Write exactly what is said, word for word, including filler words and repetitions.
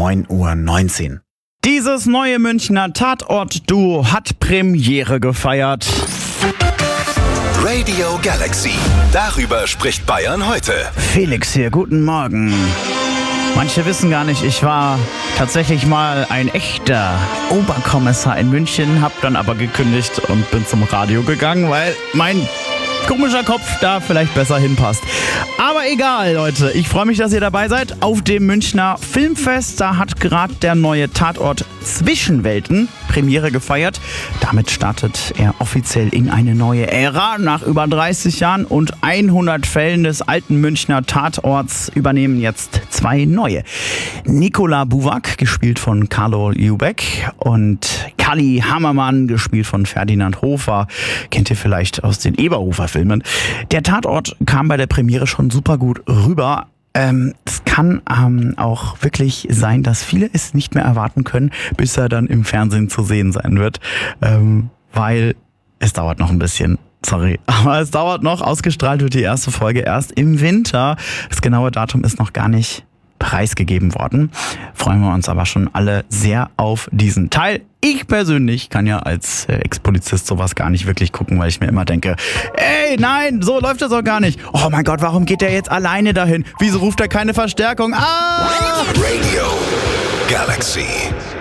neun Uhr neunzehn. Dieses neue Münchner Tatort-Duo hat Premiere gefeiert. Radio Galaxy. Darüber spricht Bayern heute. Felix hier, guten Morgen. Manche wissen gar nicht, ich war tatsächlich mal ein echter Oberkommissar in München, hab dann aber gekündigt und bin zum Radio gegangen, weil mein komischer Kopf da vielleicht besser hinpasst. Aber egal, Leute. Ich freue mich, dass ihr dabei seid. Auf dem Münchner Filmfest, da hat gerade der neue Tatort Zwischenwelten Premiere gefeiert. Damit startet er offiziell in eine neue Ära. Nach über dreißig Jahren und hundert Fällen des alten Münchner Tatorts übernehmen jetzt zwei neue. Nicola Buwak, gespielt von Carlo Ljubeck, und Kalli Hammermann, gespielt von Ferdinand Hofer. Kennt ihr vielleicht aus den Eberhofer-Filmen. Der Tatort kam bei der Premiere schon super gut rüber. Ähm, es kann ähm, auch wirklich sein, dass viele es nicht mehr erwarten können, bis er dann im Fernsehen zu sehen sein wird. Ähm, weil es dauert noch ein bisschen. Sorry, aber es dauert noch. Ausgestrahlt wird die erste Folge erst im Winter. Das genaue Datum ist noch gar nicht preisgegeben worden. Freuen wir uns aber schon alle sehr auf diesen Teil. Ich persönlich kann ja als Ex-Polizist sowas gar nicht wirklich gucken, weil ich mir immer denke, ey, nein, so läuft das auch gar nicht. Oh mein Gott, warum geht der jetzt alleine dahin? Wieso ruft er keine Verstärkung? Ah! Radio Galaxy.